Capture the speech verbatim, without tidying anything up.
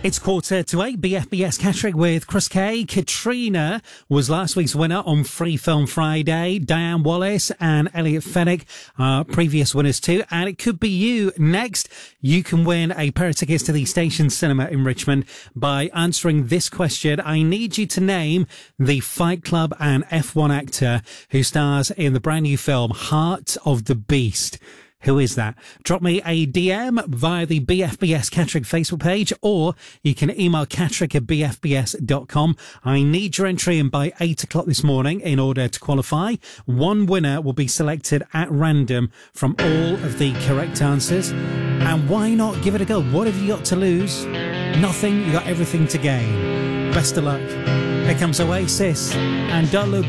It's quarter to eight, B F B S Catterick with Chris Kay. Katrina was last week's winner on Free Film Friday. Diane Wallace and Elliot Fennick are previous winners too. And it could be you next. You can win a pair of tickets to the Station Cinema in Richmond by answering this question. I need you to name the Fight Club and F one actor who stars in the brand new film Heart of the Beast. Who is that? Drop me a D M via the B F B S Catterick Facebook page, or you can email catterick at b f b s dot com. I need your entry in by eight o'clock this morning in order to qualify. One winner will be selected at random from all of the correct answers. And why not give it a go? What have you got to lose? Nothing. You got everything to gain. Best of luck. Here comes Oasis and Don't Look